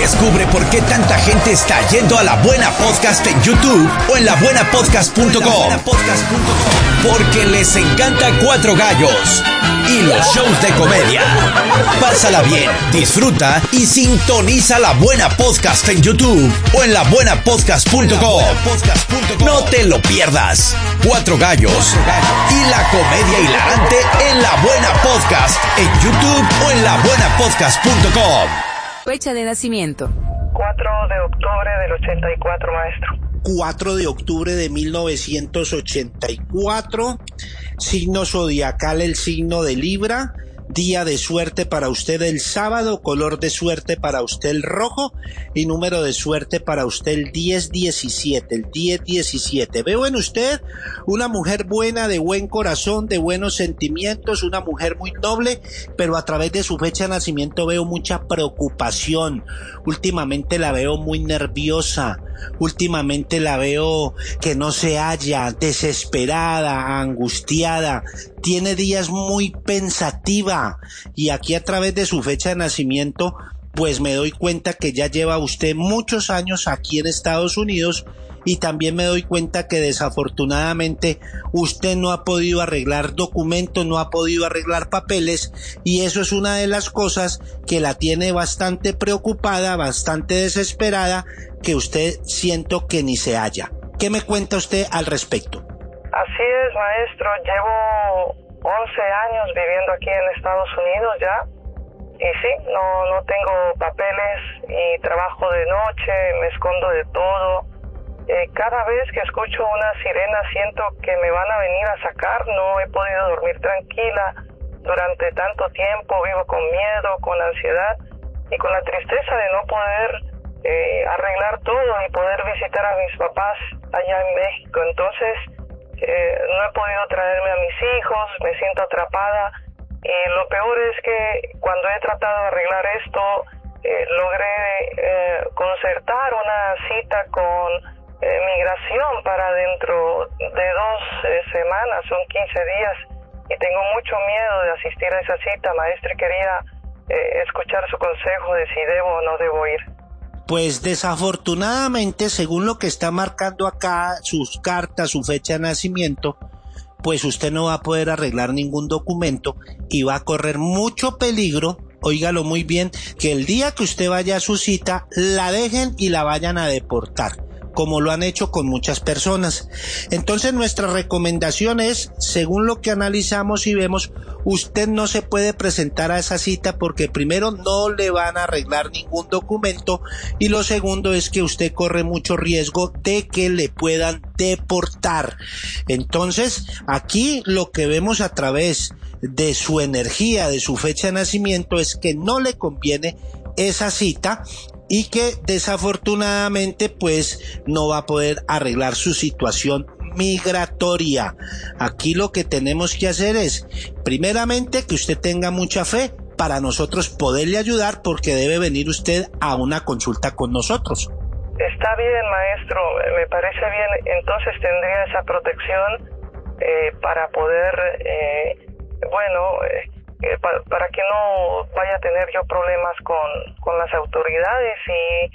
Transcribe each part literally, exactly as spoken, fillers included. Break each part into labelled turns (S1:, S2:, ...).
S1: Descubre por qué tanta gente está yendo a La Buena Podcast en YouTube o en la buena podcast punto com. Porque les encanta Cuatro Gallos y los shows de comedia. Pásala bien, disfruta y sintoniza La Buena Podcast en YouTube o en la buena podcast punto com. No te lo pierdas. Cuatro Gallos y la comedia hilarante en La Buena Podcast en YouTube o en la buena podcast punto com.
S2: Fecha de nacimiento.
S3: cuatro de octubre del ochenta y cuatro, maestro.
S4: cuatro de octubre de mil novecientos ochenta y cuatro, signo zodiacal el signo de Libra, día de suerte para usted el sábado, color de suerte para usted el rojo y número de suerte para usted el diez diecisiete, el diez diecisiete. Veo en usted una mujer buena, de buen corazón, de buenos sentimientos, una mujer muy noble, pero a través de su fecha de nacimiento veo mucha preocupación. Últimamente la veo muy nerviosa, últimamente la veo que no se halla, desesperada, angustiada, tiene días muy pensativa y aquí a través de su fecha de nacimiento pues me doy cuenta que ya lleva usted muchos años aquí en Estados Unidos y también me doy cuenta que desafortunadamente usted no ha podido arreglar documentos, no ha podido arreglar papeles y eso es una de las cosas que la tiene bastante preocupada, bastante desesperada, que usted siento que ni se halla. ¿Qué me cuenta usted al respecto?
S3: Así es, maestro. Llevo once años viviendo aquí en Estados Unidos ya. Y sí, no, no tengo papeles y trabajo de noche, me escondo de todo. Eh, cada vez que escucho una sirena siento que me van a venir a sacar. No he podido dormir tranquila durante tanto tiempo. Vivo con miedo, con ansiedad y con la tristeza de no poder eh, arreglar todo y poder visitar a mis papás allá en México. Entonces, eh, no he podido traerme a mis hijos, me siento atrapada. Y lo peor es que cuando he tratado de arreglar esto, eh, logré eh, concertar una cita con eh, migración para dentro de dos eh, semanas, son quince días, y tengo mucho miedo de asistir a esa cita, maestro, y quería eh, escuchar su consejo de si debo o no debo ir.
S4: Pues desafortunadamente, según lo que está marcando acá, sus cartas, su fecha de nacimiento, pues usted no va a poder arreglar ningún documento y va a correr mucho peligro, óigalo muy bien, que el día que usted vaya a su cita, la dejen y la vayan a deportar, como lo han hecho con muchas personas. Entonces nuestra recomendación es, según lo que analizamos y vemos, usted no se puede presentar a esa cita porque primero no le van a arreglar ningún documento y lo segundo es que usted corre mucho riesgo de que le puedan deportar. Entonces aquí lo que vemos a través de su energía, de su fecha de nacimiento, es que no le conviene esa cita y que desafortunadamente pues no va a poder arreglar su situación migratoria. Aquí lo que tenemos que hacer es, primeramente, que usted tenga mucha fe para nosotros poderle ayudar, porque debe venir usted a una consulta con nosotros.
S3: Está bien, maestro, me parece bien. Entonces tendría esa protección eh, para poder, eh, bueno, eh, eh, pa- para que no vaya a tener yo problemas con, con las autoridades. Y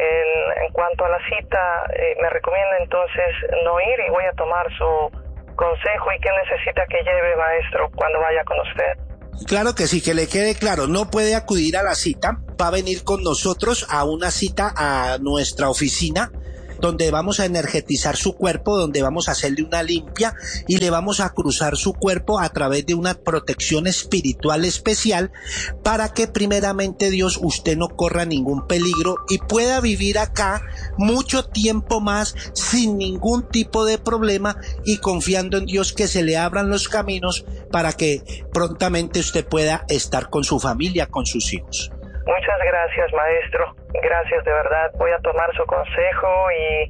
S3: en, en cuanto a la cita, eh, me recomienda entonces no ir y voy a tomar su consejo. ¿Y qué necesita que lleve, maestro, cuando vaya con usted?
S4: Claro que sí, que le quede claro, no puede acudir a la cita, va a venir con nosotros a una cita a nuestra oficina, donde vamos a energetizar su cuerpo, donde vamos a hacerle una limpia y le vamos a cruzar su cuerpo a través de una protección espiritual especial para que primeramente Dios usted no corra ningún peligro y pueda vivir acá mucho tiempo más sin ningún tipo de problema y confiando en Dios que se le abran los caminos para que prontamente usted pueda estar con su familia, con sus hijos.
S3: Muchas gracias, maestro. Gracias, de verdad. Voy a tomar su consejo y